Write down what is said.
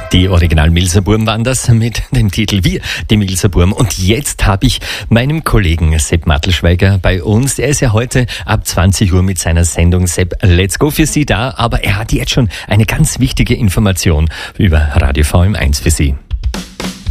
Die Original Milser Burm waren das mit dem Titel Wir, die Milser Burm. Und jetzt habe ich meinen Kollegen Sepp Mattelschweiger bei uns. Er ist ja heute ab 20 Uhr mit seiner Sendung Sepp Let's Go für Sie da. Aber er hat jetzt schon eine ganz wichtige Information über Radio VM1 für Sie.